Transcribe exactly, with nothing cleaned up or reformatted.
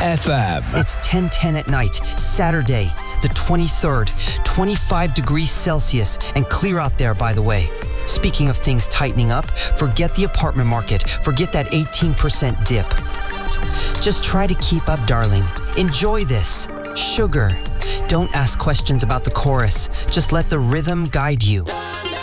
F M. It's ten ten at night, Saturday, the twenty-third, twenty-five degrees Celsius, and clear out there, by the way. Speaking of things tightening up, forget the apartment market. Forget that eighteen percent dip. Just try to keep up, darling. Enjoy this. Sugar. Don't ask questions about the chorus. Just let the rhythm guide you.